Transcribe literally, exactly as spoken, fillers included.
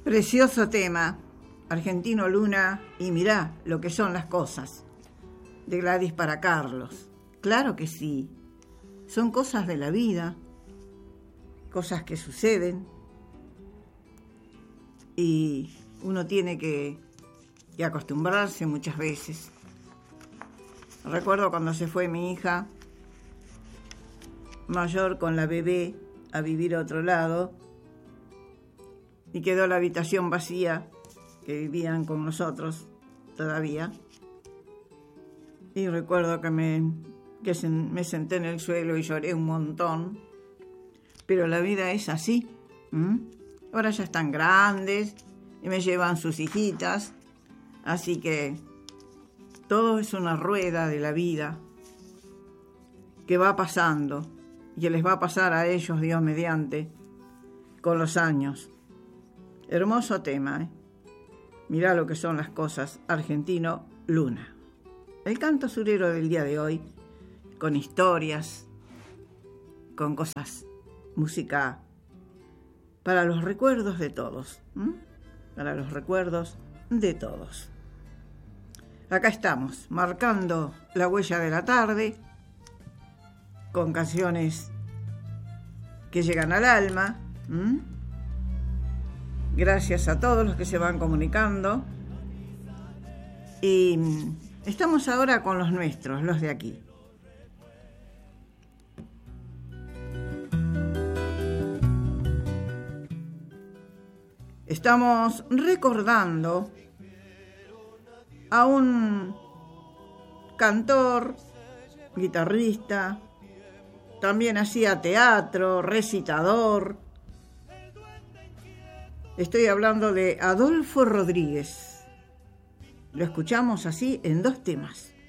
Precioso tema, Argentino Luna y Mirá lo que son las cosas, de Gladys para Carlos. Claro que sí, son cosas de la vida, cosas que suceden y uno tiene que, que acostumbrarse muchas veces. Recuerdo cuando se fue mi hija mayor con la bebé a vivir a otro lado y quedó la habitación vacía, que vivían con nosotros todavía. Y recuerdo que me, que se, me senté en el suelo y lloré un montón. Pero la vida es así. ¿Mm? Ahora ya están grandes y me llevan sus hijitas. Así que todo es una rueda de la vida que va pasando y que les va a pasar a ellos, Dios mediante, con los años. Hermoso tema, ¿eh? Mirá lo que son las cosas, Argentino Luna. El canto surero del día de hoy, con historias, con cosas, música para los recuerdos de todos, ¿m? Para los recuerdos de todos. Acá estamos, marcando la huella de la tarde, con canciones que llegan al alma. ¿M? Gracias a todos los que se van comunicando. Y estamos ahora con los nuestros, los de aquí. Estamos recordando a un cantor, guitarrista, también hacía teatro, recitador. Estoy hablando de Adolfo Rodríguez. Lo escuchamos así en dos temas.